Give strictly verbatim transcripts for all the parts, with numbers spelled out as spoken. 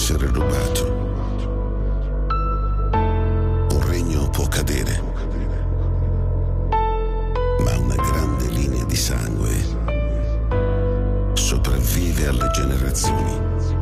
essere rubato. Un regno può cadere, ma una grande linea di sangue sopravvive alle generazioni.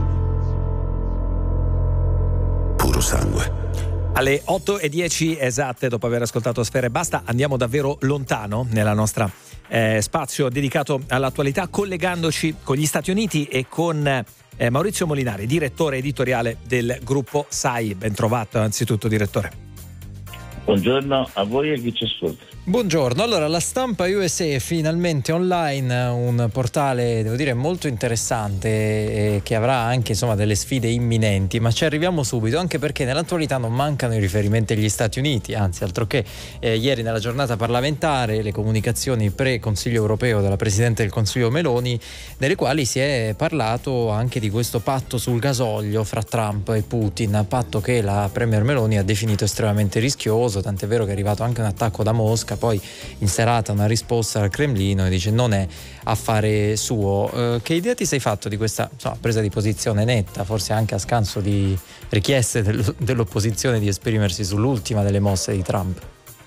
Puro sangue. Alle otto e dieci esatte, dopo aver ascoltato Sfera Ebbasta, andiamo davvero lontano nella nostra eh, spazio dedicato all'attualità, collegandoci con gli Stati Uniti e con eh, Maurizio Molinari, direttore editoriale del gruppo S A I. Ben trovato anzitutto, direttore. Buongiorno a voi e chi ci ascolta. Buongiorno, allora la Stampa U S A è finalmente online, un portale devo dire molto interessante eh, che avrà anche insomma delle sfide imminenti, ma ci arriviamo subito, anche perché nell'attualità non mancano i riferimenti agli Stati Uniti, anzi altro che eh, ieri nella giornata parlamentare le comunicazioni pre-Consiglio europeo della Presidente del Consiglio Meloni, nelle quali si è parlato anche di questo patto sul gasolio fra Trump e Putin, patto che la Premier Meloni ha definito estremamente rischioso, tant'è vero che è arrivato anche un attacco da Mosca, poi in serata una risposta al Cremlino e dice non è affare suo. Eh, che idea ti sei fatto di questa insomma, presa di posizione netta, forse anche a scanso di richieste del, dell'opposizione di esprimersi sull'ultima delle mosse di Trump?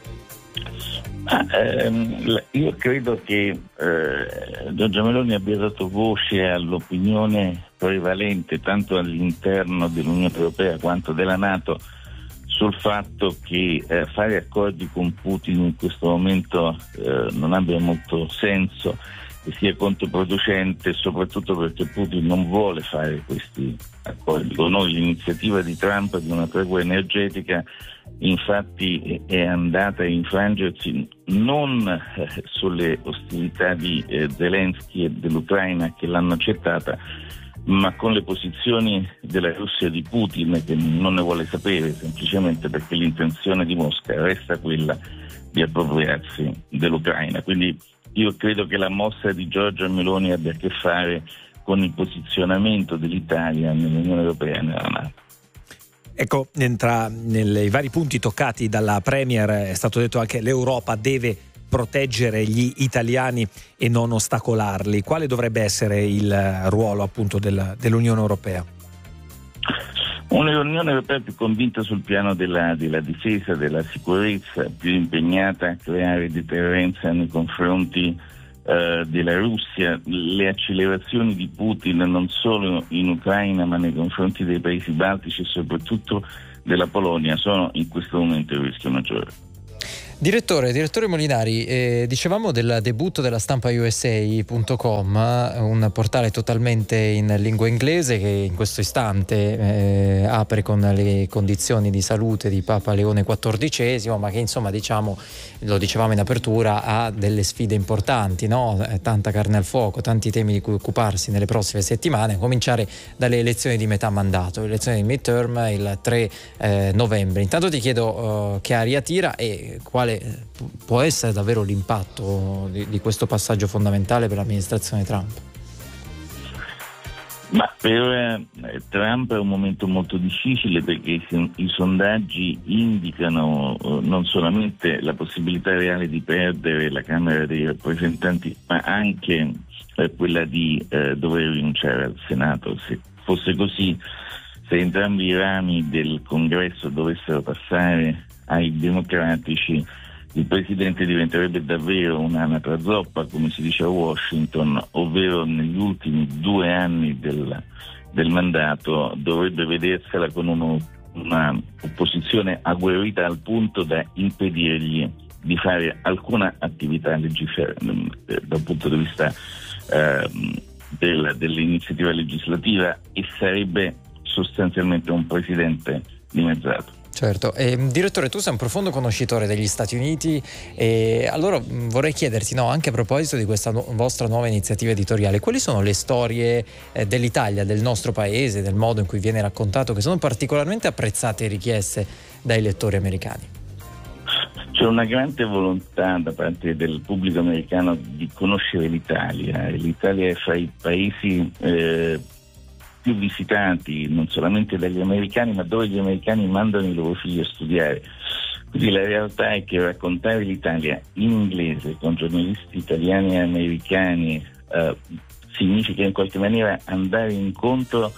Ah, ehm, io credo che eh, Giorgia Meloni abbia dato voce all'opinione prevalente tanto all'interno dell'Unione Europea quanto della NATO sul fatto che eh, fare accordi con Putin in questo momento eh, non abbia molto senso e sia controproducente, soprattutto perché Putin non vuole fare questi accordi con noi. L'iniziativa di Trump di una tregua energetica infatti è andata a infrangersi non eh, sulle ostilità di eh, Zelensky e dell'Ucraina che l'hanno accettata, ma con le posizioni della Russia di Putin, che non ne vuole sapere semplicemente perché l'intenzione di Mosca resta quella di appropriarsi dell'Ucraina. Quindi io credo che la mossa di Giorgia Meloni abbia a che fare con il posizionamento dell'Italia nell'Unione Europea e nella NATO. Ecco, tra nei vari punti toccati dalla Premier è stato detto anche che l'Europa deve proteggere gli italiani e non ostacolarli. Quale dovrebbe essere il ruolo appunto del, dell'Unione Europea? Un'Unione Europea più convinta sul piano della, della difesa, della sicurezza, più impegnata a creare deterrenza nei confronti eh, della Russia. Le accelerazioni di Putin non solo in Ucraina ma nei confronti dei paesi baltici e soprattutto della Polonia sono in questo momento il rischio maggiore. Direttore, direttore Molinari, eh, dicevamo del debutto della stampa U S A punto com, un portale totalmente in lingua inglese che in questo istante eh, apre con le condizioni di salute di Papa Leone quattordicesimo, ma che insomma diciamo, lo dicevamo in apertura, ha delle sfide importanti, no? Tanta carne al fuoco, tanti temi di cui occuparsi nelle prossime settimane, a cominciare dalle elezioni di metà mandato, le elezioni di midterm il tre eh, novembre. Intanto ti chiedo uh, che aria tira e quale può essere davvero l'impatto di, di questo passaggio fondamentale per l'amministrazione Trump? Ma per eh, Trump è un momento molto difficile perché i, i sondaggi indicano eh, non solamente la possibilità reale di perdere la Camera dei rappresentanti, ma anche eh, quella di eh, dover rinunciare al Senato. Se fosse così, se entrambi i rami del Congresso dovessero passare ai democratici, il presidente diventerebbe davvero un'anatra zoppa, come si dice a Washington, ovvero negli ultimi due anni del, del mandato dovrebbe vedersela con uno, una opposizione agguerrita al punto da impedirgli di fare alcuna attività legislativa eh, dal punto di vista eh, del, dell'iniziativa legislativa, e sarebbe sostanzialmente un presidente dimezzato. Certo, eh, direttore, tu sei un profondo conoscitore degli Stati Uniti e allora mh, vorrei chiederti, no, anche a proposito di questa nu- vostra nuova iniziativa editoriale, quali sono le storie eh, dell'Italia, del nostro paese, del modo in cui viene raccontato, che sono particolarmente apprezzate e richieste dai lettori americani? C'è una grande volontà da parte del pubblico americano di conoscere l'Italia. L'Italia è fra i paesi eh, più visitati non solamente dagli americani, ma dove gli americani mandano i loro figli a studiare. Quindi la realtà è che raccontare l'Italia in inglese con giornalisti italiani e americani eh, significa in qualche maniera andare incontro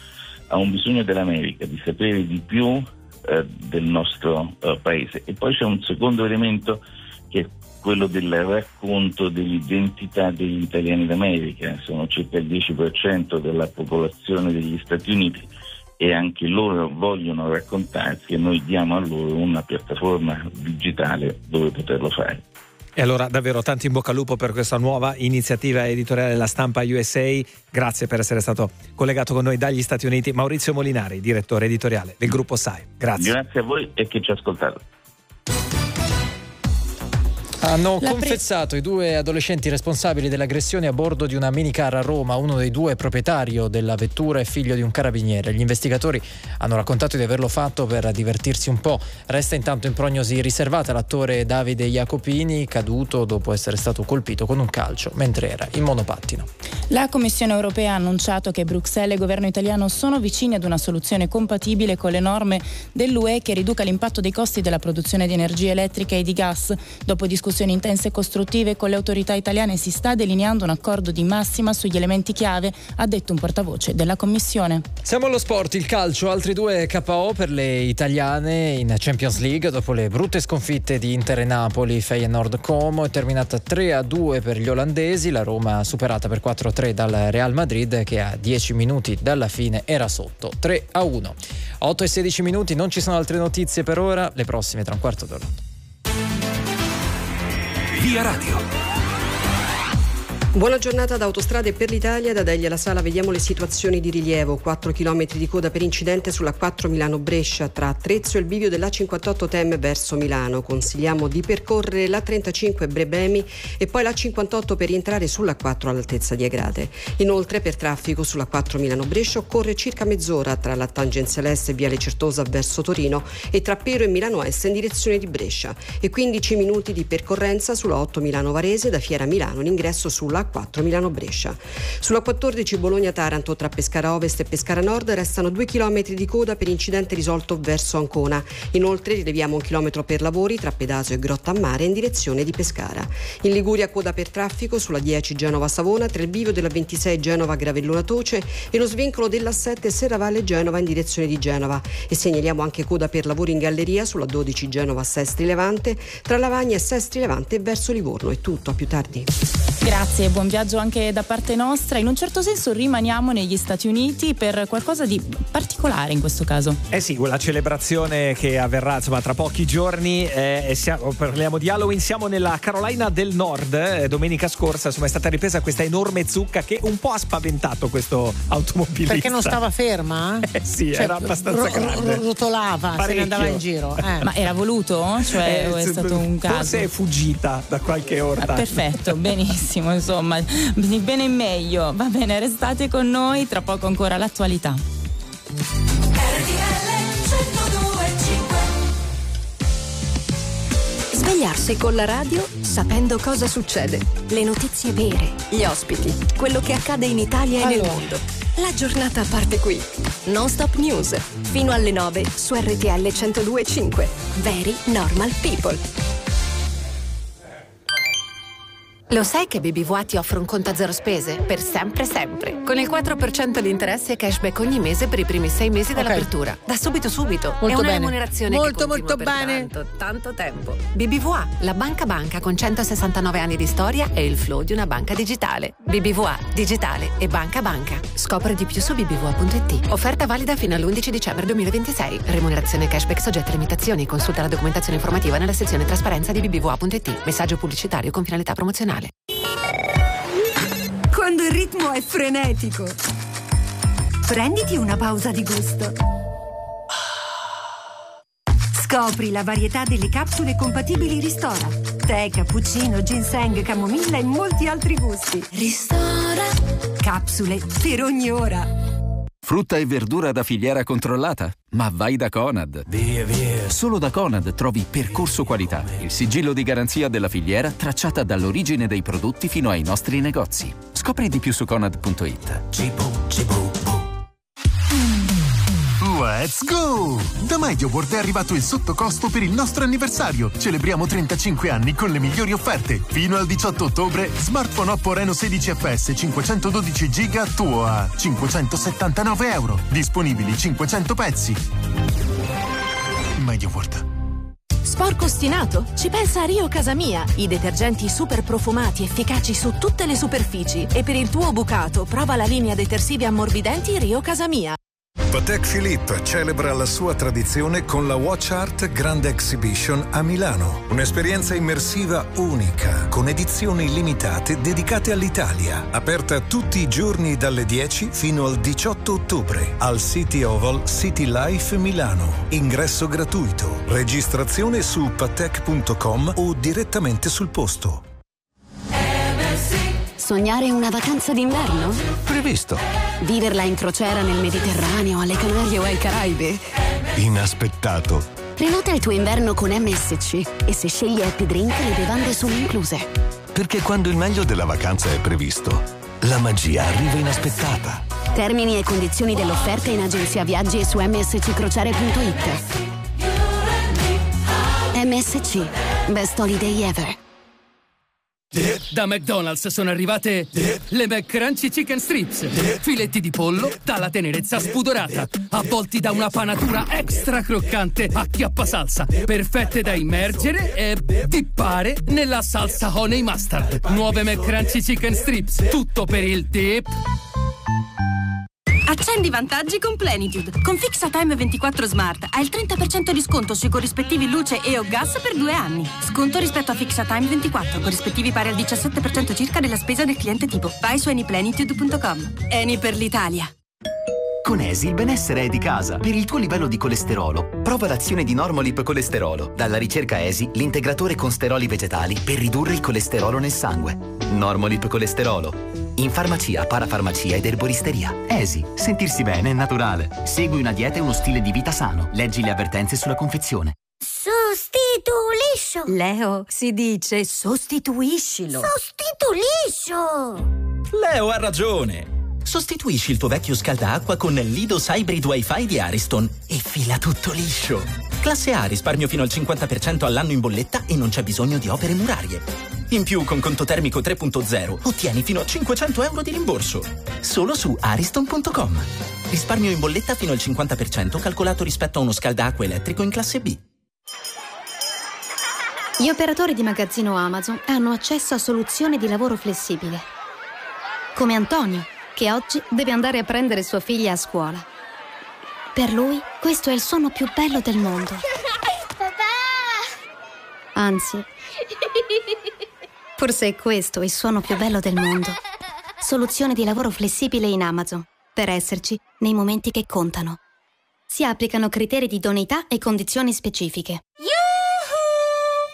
ha un bisogno dell'America di sapere di più eh, del nostro eh, paese. E poi c'è un secondo elemento che è quello del racconto dell'identità degli italiani d'America. Sono circa il dieci per cento della popolazione degli Stati Uniti e anche loro vogliono raccontarsi e noi diamo a loro una piattaforma digitale dove poterlo fare. E allora davvero tanto in bocca al lupo per questa nuova iniziativa editoriale La Stampa U S A. Grazie per essere stato collegato con noi dagli Stati Uniti. Maurizio Molinari, direttore editoriale del gruppo S A I. Grazie. Grazie a voi e che ci ascoltate. Hanno La confessato pre- i due adolescenti responsabili dell'aggressione a bordo di una minicar a Roma. Uno dei due, proprietario della vettura, è figlio di un carabiniere. Gli investigatori hanno raccontato di averlo fatto per divertirsi un po'. Resta intanto in prognosi riservata l'attore Davide Jacopini, caduto dopo essere stato colpito con un calcio mentre era in monopattino. La Commissione europea ha annunciato che Bruxelles e il governo italiano sono vicini ad una soluzione compatibile con le norme dell'U E che riduca l'impatto dei costi della produzione di energia elettrica e di gas. Dopo discussioni intense e costruttive con le autorità italiane si sta delineando un accordo di massima sugli elementi chiave, ha detto un portavoce della Commissione. Siamo allo sport, il calcio, altri due K O per le italiane in Champions League dopo le brutte sconfitte di Inter e Napoli. Feyenoord Como è terminata tre a due per gli olandesi, la Roma superata per quattro a tre dal Real Madrid che a dieci minuti dalla fine era sotto tre a uno. otto e sedici minuti, non ci sono altre notizie per ora, le prossime tra un quarto d'ora. Via Radio. Buona giornata da Autostrade per l'Italia. Da Degli alla Sala vediamo le situazioni di rilievo. quattro chilometri di coda per incidente sulla quattro Milano-Brescia tra Trezzo e il bivio dell'A cinquantotto Tem verso Milano. Consigliamo di percorrere l'A trentacinque Brebemi e poi l'A cinquantotto per rientrare sulla quattro all'altezza di Agrate. Inoltre per traffico sulla quattro Milano-Brescia occorre circa mezz'ora tra la tangenziale est e Viale Certosa verso Torino e tra Pero e Milano Est in direzione di Brescia e quindici minuti di percorrenza sulla otto Milano-Varese da Fiera Milano in ingresso sulla A quattro Milano-Brescia. Sulla quattordici Bologna-Taranto tra Pescara Ovest e Pescara Nord restano due chilometri di coda per incidente risolto verso Ancona. Inoltre rileviamo un chilometro per lavori tra Pedasio e Grotta a Mare in direzione di Pescara. In Liguria coda per traffico sulla dieci Genova-Savona tra il bivio della ventisei Genova-Gravellona-Toce e lo svincolo della sette Serravalle-Genova in direzione di Genova. E segnaliamo anche coda per lavori in galleria sulla dodici Genova-Sestri Levante tra Lavagna e Sestri Levante e verso Livorno. È tutto, a più tardi. Grazie, buon viaggio anche da parte nostra. In un certo senso rimaniamo negli Stati Uniti per qualcosa di particolare in questo caso. Eh sì, la celebrazione che avverrà insomma tra pochi giorni, eh, e siamo, parliamo di Halloween, siamo nella Carolina del Nord. Eh, domenica scorsa insomma è stata ripresa questa enorme zucca che un po' ha spaventato questo automobilista. Perché non stava ferma? Eh sì, cioè, era abbastanza ro- grande. Rotolava, Parecchio. se ne andava in giro. Eh. Ma era voluto? Cioè Eh, o è stato un caso? Forse è fuggita da qualche orta. Ah, perfetto, benissimo, insomma, di bene in meglio. Va bene, restate con noi, tra poco ancora l'attualità. Svegliarsi con la radio sapendo cosa succede, le notizie vere, gli ospiti, quello che accade in Italia e allora. nel mondo. La giornata parte qui. Non Stop News, fino alle nove su R T L centodue e cinque. Very Normal People. Lo sai che B B V A ti offre un conto a zero spese? Per sempre sempre. Con il quattro per cento di interessi e cashback ogni mese per i primi sei mesi dell'apertura. Da subito subito. Molto È una bene. remunerazione Molto, che continua molto per bene. tanto, tanto tempo. B B V A, la banca banca con centosessantanove anni di storia e il flow di una banca digitale. B B V A, digitale e banca banca. Scopri di più su b b v a punto i t. Offerta valida fino all'undici dicembre duemilaventisei. Remunerazione cashback soggetta a limitazioni. Consulta la documentazione informativa nella sezione trasparenza di b b v a punto i t. Messaggio pubblicitario con finalità promozionale. Quando il ritmo è frenetico, prenditi una pausa di gusto. Scopri la varietà delle capsule compatibili Ristora. Tè, cappuccino, ginseng, camomilla e molti altri gusti. Ristora. Capsule per ogni ora. Frutta e verdura da filiera controllata? Ma vai da Conad. Via, via. Solo da Conad trovi Percorso Qualità, il sigillo di garanzia della filiera tracciata dall'origine dei prodotti fino ai nostri negozi. Scopri di più su conad punto it. Uè, Let's go! Da MediaWorld è arrivato il sottocosto per il nostro anniversario. Celebriamo trentacinque anni con le migliori offerte. Fino al diciotto ottobre, smartphone Oppo Reno sedici F S cinquecentododici giga tuo a cinquecentosettantanove euro. Disponibili cinquecento pezzi. MediaWorld. Sporco ostinato? Ci pensa Rio Casamia. I detergenti super profumati, efficaci su tutte le superfici. E per il tuo bucato, prova la linea detersivi ammorbidenti Rio Casamia. Patek Philippe celebra la sua tradizione con la Watch Art Grand Exhibition a Milano. Un'esperienza immersiva unica, con edizioni limitate dedicate all'Italia. Aperta tutti i giorni dalle dieci fino al diciotto ottobre al City Oval City Life Milano. Ingresso gratuito. Registrazione su patek punto com o direttamente sul posto. Sognare una vacanza d'inverno? Previsto. Viverla in crociera nel Mediterraneo, alle Canarie o ai Caraibi? Inaspettato. Prenota il tuo inverno con M S C e se scegli Happy Drink le bevande sono incluse. Perché quando il meglio della vacanza è previsto, la magia arriva inaspettata. Termini e condizioni dell'offerta in agenzia viaggi e su m s c crociere punto i t. M S C. Best holiday ever. Da McDonald's sono arrivate le McCrunchy Chicken Strips, filetti di pollo dalla tenerezza spudorata, avvolti da una panatura extra croccante a chiappasalsa, perfette da immergere e dippare nella salsa honey mustard. Nuove McCrunchy Chicken Strips, tutto per il dip. Accendi vantaggi con Plenitude. Con FixaTime ventiquattro Smart hai il trenta per cento di sconto sui corrispettivi luce e o gas per due anni. Sconto rispetto a FixaTime ventiquattro, corrispettivi pari al diciassette per cento circa della spesa del cliente tipo. Vai su anyplenitude punto com. Eni per l'Italia. Con Esi il benessere è di casa. Per il tuo livello di colesterolo, prova l'azione di Normolip Colesterolo. Dalla ricerca Esi, l'integratore con steroli vegetali per ridurre il colesterolo nel sangue. Normolip Colesterolo. In farmacia, parafarmacia ed erboristeria. Esi, sentirsi bene è naturale. Segui una dieta e uno stile di vita sano. Leggi le avvertenze sulla confezione. Sostituliscio. Leo, si dice sostituiscilo. Sostituliscio. Leo ha ragione. Sostituisci il tuo vecchio scaldaacqua con l'Idos Hybrid Wi-Fi di Ariston e fila tutto liscio. Classe A, risparmio fino al cinquanta per cento all'anno in bolletta e non c'è bisogno di opere murarie. In più, con conto termico tre punto zero, ottieni fino a cinquecento euro di rimborso. Solo su ariston punto com. Risparmio in bolletta fino al cinquanta per cento calcolato rispetto a uno scaldaacqua elettrico in classe B. Gli operatori di magazzino Amazon hanno accesso a soluzioni di lavoro flessibile. Come Antonio, che oggi deve andare a prendere sua figlia a scuola. Per lui, questo è il suono più bello del mondo. Papà! Anzi, forse è questo il suono più bello del mondo. Soluzione di lavoro flessibile in Amazon, per esserci nei momenti che contano. Si applicano criteri di idoneità e condizioni specifiche. Yuhu!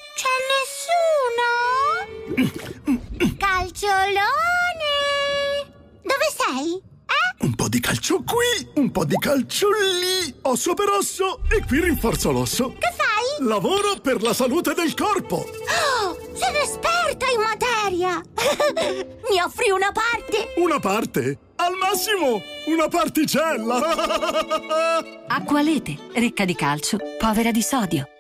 C'è nessuno? Calciolone! Dove sei? Eh? Un po' di calcio qui, un po' di calcio lì. Osso per osso e qui rinforzo l'osso. Che fai? Lavoro per la salute del corpo. Oh, sono esperta in materia. Mi offri una parte? Una parte? Al massimo una particella. Acqualete, ricca di calcio, povera di sodio.